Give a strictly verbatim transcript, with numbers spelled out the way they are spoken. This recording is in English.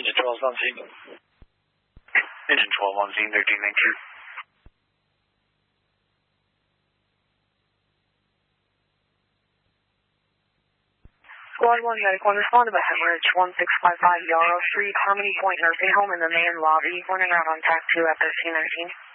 Engine twelve on scene. Engine twelve on scene, thirteen, thank you. Squad one, medical, respond to the hemorrhage one six five five Yarrow Street, Harmony Point Nursing Home in the main lobby, running around on tack two at thirteen nineteen.